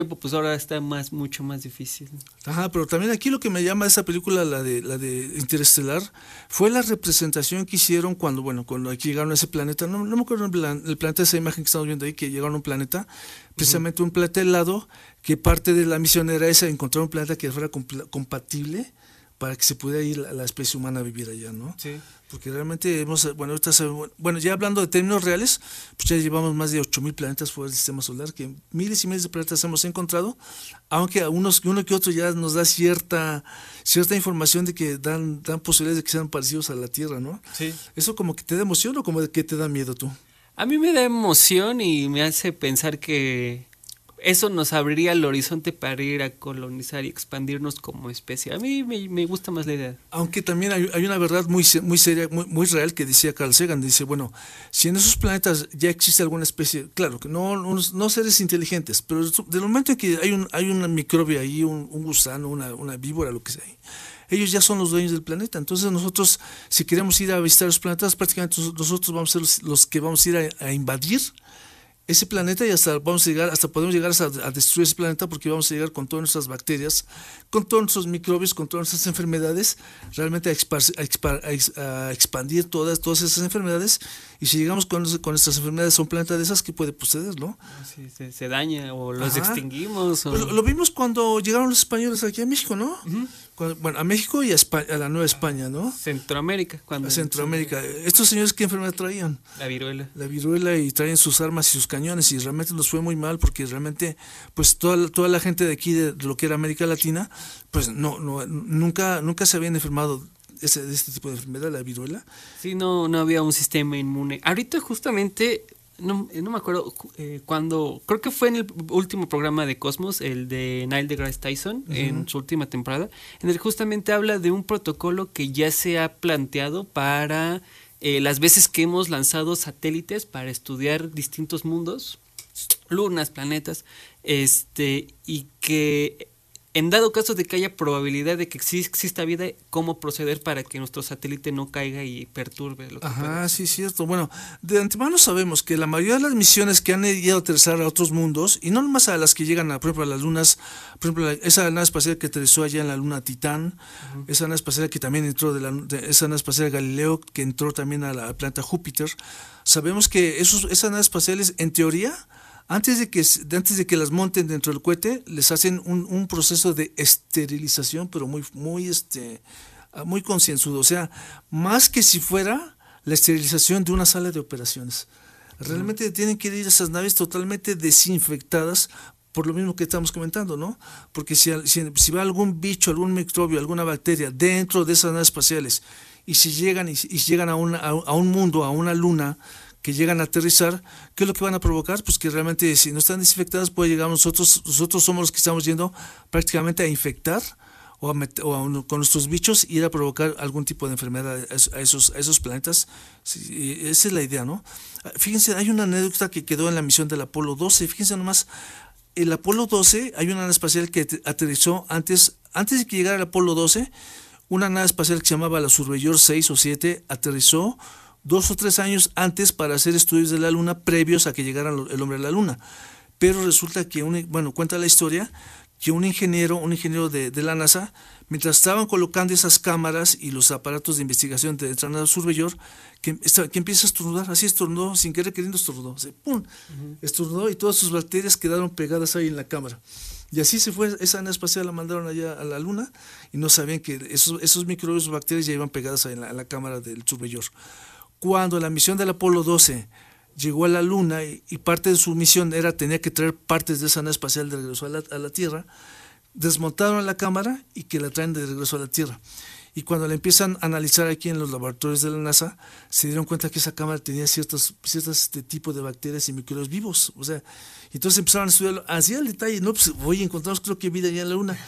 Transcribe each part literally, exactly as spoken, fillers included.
pues ahora está más, mucho más difícil. Ajá, pero también aquí lo que me llama de esa película, la de la de Interestelar, fue la representación que hicieron cuando, bueno, cuando aquí llegaron a ese planeta, no, no me acuerdo el, plan, el planeta, esa imagen que estamos viendo ahí, que llegaron a un planeta, precisamente uh-huh. un planeta helado, que parte de la misión era esa, encontrar un planeta que fuera compl- compatible para que se pudiera ir la, la especie humana a vivir allá, ¿no? Sí. Porque realmente hemos, bueno, ahorita sabemos, bueno, ya hablando de términos reales, pues ya llevamos más de ocho mil planetas fuera del sistema solar, que miles y miles de planetas hemos encontrado, aunque a unos, uno que otro ya nos da cierta cierta información de que dan, dan posibilidades de que sean parecidos a la Tierra, ¿no? Sí. ¿Eso como que te da emoción o como que te da miedo tú? A mí me da emoción y me hace pensar que eso nos abriría el horizonte para ir a colonizar y expandirnos como especie. A mí me, me gusta más la idea. Aunque también hay, hay una verdad muy, muy seria, muy, muy real que decía Carl Sagan. Dice, bueno, si en esos planetas ya existe alguna especie, claro, que no, no, no seres inteligentes, pero del momento en que hay un, hay una microbio ahí, un, un gusano, una, una víbora, lo que sea, ellos ya son los dueños del planeta. Entonces nosotros, si queremos ir a visitar los planetas, prácticamente nosotros vamos a ser los, los que vamos a ir a, a invadir ese planeta y hasta vamos a llegar, hasta podemos llegar a, a destruir ese planeta porque vamos a llegar con todas nuestras bacterias, con todos nuestros microbios, con todas nuestras enfermedades, realmente a, expar, a, expar, a, a expandir todas, todas esas enfermedades. Y si llegamos con, con nuestras enfermedades a un planeta de esas, ¿qué puede proceder, no? Sí, se, se daña o los Ajá. extinguimos. O... Pues lo, lo vimos cuando llegaron los españoles aquí a México, ¿no? Uh-huh. Cuando, bueno, a México y a, España, a la Nueva España, ¿no? Centroamérica. Cuando a Centroamérica. Estos señores, ¿qué enfermedad traían? La viruela. La viruela, y traían sus armas y sus cañones, y realmente nos fue muy mal porque realmente, pues toda, toda la gente de aquí, de, de lo que era América Latina, pues no, no nunca, nunca se habían enfermado ese, de este tipo de enfermedad, la viruela. Sí, no, no había un sistema inmune. Ahorita justamente... No, no me acuerdo eh, cuando, creo que fue en el último programa de Cosmos, el de Neil deGrasse Tyson, uh-huh. en su última temporada, en el que justamente habla de un protocolo que ya se ha planteado para eh, las veces que hemos lanzado satélites para estudiar distintos mundos, lunas, planetas, este, y que en dado caso de que haya probabilidad de que exista vida, cómo proceder para que nuestro satélite no caiga y perturbe lo que Ajá, pueda. Sí, cierto. Bueno, de antemano sabemos que la mayoría de las misiones que han ido a aterrizar a otros mundos, y no nomás a las que llegan, a, por ejemplo, a las lunas, por ejemplo, la, esa nave espacial que aterrizó allá en la luna Titán, uh-huh. esa nave espacial que también entró, de la, de esa nave espacial Galileo, que entró también a la, al planeta Júpiter, sabemos que esos, esas naves espaciales, en teoría, Antes de, que, antes de que las monten dentro del cohete, les hacen un, un proceso de esterilización, pero muy, muy, este, muy concienzudo. O sea, más que si fuera la esterilización de una sala de operaciones. Realmente uh-huh. tienen que ir esas naves totalmente desinfectadas, por lo mismo que estamos comentando, ¿no? Porque si, si, si va algún bicho, algún microbio, alguna bacteria dentro de esas naves espaciales, y si llegan, y, y llegan a, una, a, a un mundo, a una luna, que llegan a aterrizar, ¿qué es lo que van a provocar? Pues que realmente si no están desinfectadas puede llegar a nosotros, nosotros somos los que estamos yendo prácticamente a infectar o, a meter, o a, con nuestros bichos ir a provocar algún tipo de enfermedad a esos, a esos planetas. Sí, esa es la idea, ¿no? Fíjense, hay una anécdota que quedó en la misión del Apolo doce, fíjense nomás, el Apolo doce, hay una nave espacial que aterrizó antes, antes de que llegara el Apolo doce, una nave espacial que se llamaba la Surveyor seis o siete aterrizó dos o tres años antes para hacer estudios de la luna previos a que llegara el hombre a la luna. Pero resulta que, un, bueno, cuenta la historia que un ingeniero, un ingeniero de, de la NASA, mientras estaban colocando esas cámaras y los aparatos de investigación de la nave Surveyor, que, que empieza a estornudar, así estornudó, sin querer queriendo estornudó, así, ¡pum! Uh-huh. Estornudó y todas sus bacterias quedaron pegadas ahí en la cámara. Y así se fue, esa nave espacial la mandaron allá a la luna y no sabían que esos, esos microbios o bacterias ya iban pegadas ahí en la, en la cámara del Surveyor. Cuando la misión del Apolo doce llegó a la Luna y, y parte de su misión era tenía que traer partes de esa nave espacial de regreso a la, a la Tierra, desmontaron la cámara y que la traen de regreso a la Tierra. Y cuando la empiezan a analizar aquí en los laboratorios de la NASA, se dieron cuenta que esa cámara tenía ciertos, ciertos este, tipos de bacterias y microbios vivos. O sea, entonces empezaron a estudiarlo así al detalle. No, pues, oye, encontramos creo que vida allá en la Luna.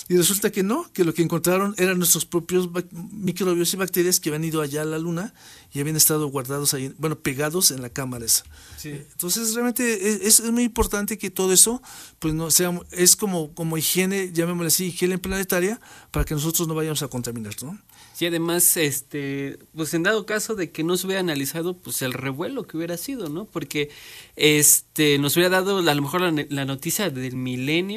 Y resulta que no, que lo que encontraron eran nuestros propios microbios y bacterias que habían ido allá a la luna y habían estado guardados ahí, bueno, pegados en la cámara esa. Sí. Entonces realmente es, es muy importante que todo eso, pues no sea, es como, como higiene, llamémosle así, higiene planetaria, para que nosotros no vayamos a contaminar, ¿no? Sí, además, este, pues en dado caso de que no se hubiera analizado, pues el revuelo que hubiera sido, ¿no? Porque este nos hubiera dado a lo mejor la, la noticia del milenio